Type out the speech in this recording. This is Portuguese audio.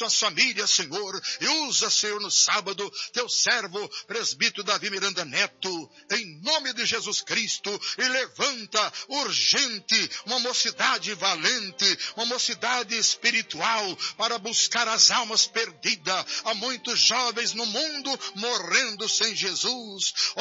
suas famílias, Senhor, e usa, Senhor, no sábado, teu servo, presbítero Davi Miranda Neto, em nome de Jesus Cristo, e levanta urgente uma mocidade valente, uma mocidade espiritual, para buscar as almas perdidas. Há muitos jovens no mundo morrendo sem Jesus.